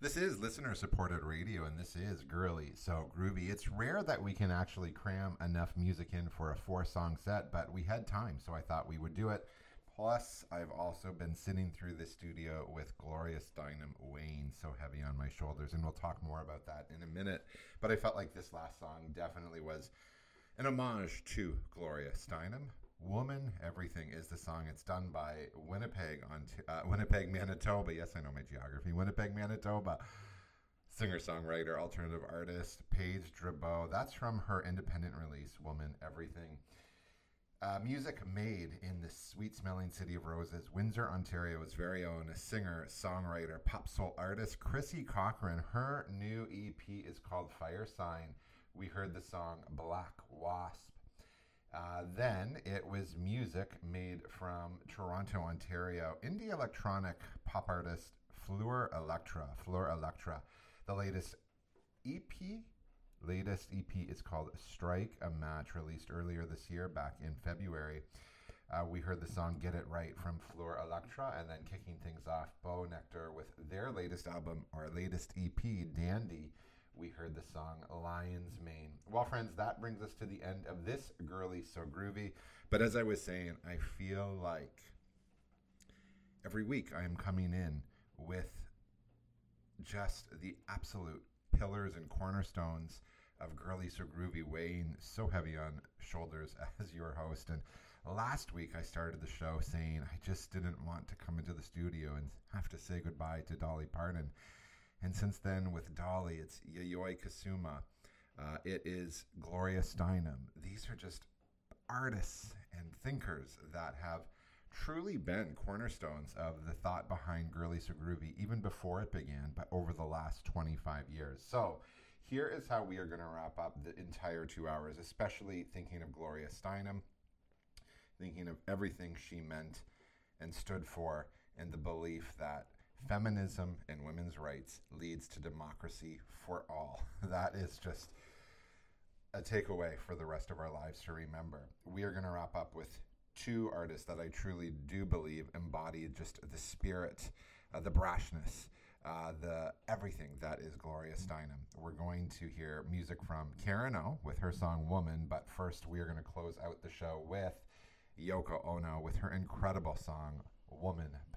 This is listener supported radio, and this is Girly So Groovy. It's rare that we can actually cram enough music in for a 4-song set, but we had time, so I thought we would do it. Plus, I've also been sitting through the studio with Gloria Steinem weighing so heavy on my shoulders, and we'll talk more about that in a minute. But I felt like this last song definitely was an homage to Gloria Steinem. Woman Everything is the song. It's done by Winnipeg, Manitoba. Yes, I know my geography. Winnipeg, Manitoba. Singer-songwriter, alternative artist, Paige Drabeau. That's from her independent release, Woman Everything. Music made in the sweet-smelling city of Roses, Windsor, Ontario's very own singer, songwriter, pop soul artist, Chrissy Cochran. Her new EP is called Fire Sign. We heard the song Black Wasp. Then it was music made from Toronto, Ontario, indie electronic pop artist Fleur Electra. The latest EP is called Strike a Match, released earlier this year, back in February. We heard the song Get It Right from Fleur Electra, and then kicking things off, Bo Nectar with their latest album, or latest EP, Dandy. We heard the song Lion's Mane. Well, friends, that brings us to the end of this Girly So Groovy. But as I was saying, I feel like every week I am coming in with just the absolute pillars and cornerstones of Girly So Groovy weighing so heavy on shoulders as your host. And last week I started the show saying I just didn't want to come into the studio and have to say goodbye to Dolly Parton. And since then, with Dolly, it's Yayoi Kusama. It is Gloria Steinem. These are just artists and thinkers that have truly been cornerstones of the thought behind Girly So Groovy, even before it began, but over the last 25 years. So here is how we are going to wrap up the entire 2 hours, especially thinking of Gloria Steinem, thinking of everything she meant and stood for, and the belief that feminism and women's rights leads to democracy for all. That is just a takeaway for the rest of our lives to remember. We are going to wrap up with 2 artists that I truly do believe embody just the spirit, the brashness, the everything that is Gloria Steinem. We're going to hear music from Karen O with her song Woman, but first we are going to close out the show with Yoko Ono with her incredible song Woman